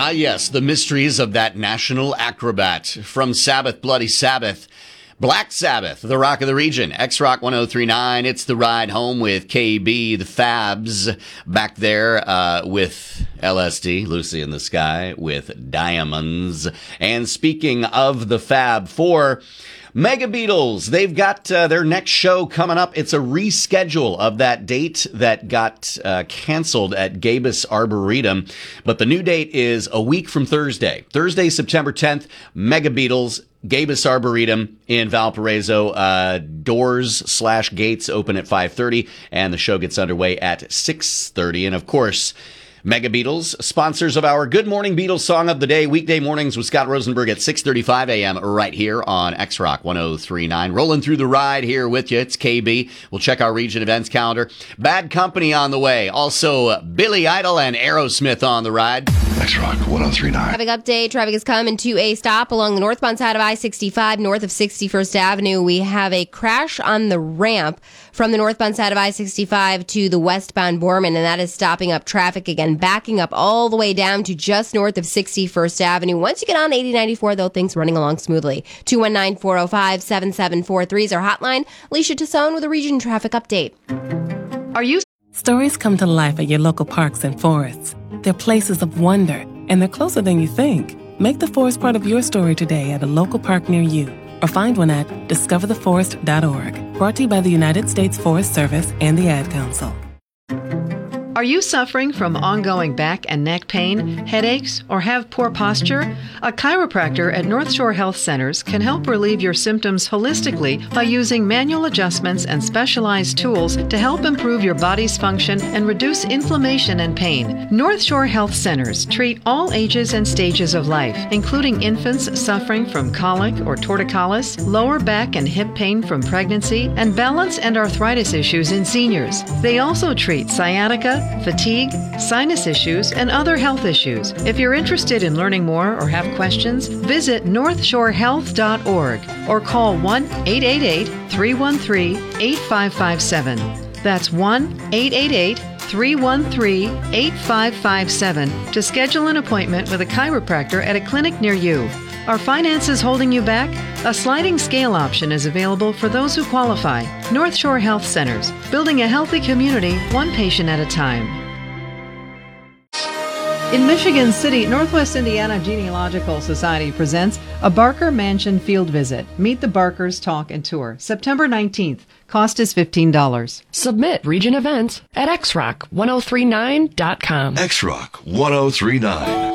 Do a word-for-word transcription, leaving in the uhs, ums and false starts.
Ah, yes, the mysteries of that national acrobat. From Sabbath, Bloody Sabbath, Black Sabbath, the rock of the region, X-Rock one oh three point nine. It's the ride home with K B, the Fabs, back there uh, with L S D, Lucy in the Sky, with Diamonds. And speaking of the Fab Four, Mega Beatles, they've got uh, their next show coming up. It's a reschedule of that date that got uh, canceled at Gabus Arboretum. But the new date is a week from Thursday. Thursday, September tenth, Mega Beatles, Gabus Arboretum in Valparaiso. Uh, doors slash gates open at five thirty, and the show gets underway at six thirty. And of course, Mega Beatles, sponsors of our Good Morning Beatles Song of the Day, weekday mornings with Scott Rosenberg at six thirty-five a.m. right here on X-Rock one oh three point nine. Rolling through the ride here with you. It's K B. We'll check our region events calendar. Bad Company on the way. Also, Billy Idol and Aerosmith on the ride. X-Rock one oh three point nine. Traffic update. Traffic is coming to a stop along the northbound side of I sixty-five, north of sixty-first Avenue. We have a crash on the ramp from the northbound side of I sixty-five to the westbound Borman, and that is stopping up traffic again, backing up all the way down to just north of sixty-first Avenue. Once you get on eighty ninety-four, though, things running along smoothly. two one nine, four oh five, seven seven four three is our hotline. Alicia Tassone with a region traffic update. Are you... Stories come to life at your local parks and forests. They're places of wonder, and they're closer than you think. Make the forest part of your story today at a local park near you, or find one at discover the forest dot org. Brought to you by the United States Forest Service and the Ad Council. Are you suffering from ongoing back and neck pain, headaches, or have poor posture? A chiropractor at North Shore Health Centers can help relieve your symptoms holistically by using manual adjustments and specialized tools to help improve your body's function and reduce inflammation and pain. North Shore Health Centers treat all ages and stages of life, including infants suffering from colic or torticollis, lower back and hip pain from pregnancy, and balance and arthritis issues in seniors. They also treat sciatica, fatigue, sinus issues, and other health issues. If you're interested in learning more or have questions, visit north shore health dot org or call one eight eight eight, three one three, eight five five seven. That's one eight eight eight, three one three, eight five five seven to schedule an appointment with a chiropractor at a clinic near you. Are finances holding you back? A sliding scale option is available for those who qualify. North Shore Health Centers, building a healthy community, one patient at a time. In Michigan City, Northwest Indiana Genealogical Society presents a Barker Mansion field visit. Meet the Barkers, talk, and tour. September nineteenth. Cost is fifteen dollars. Submit region events at x rock one oh three nine dot com. X-Rock one oh three point nine.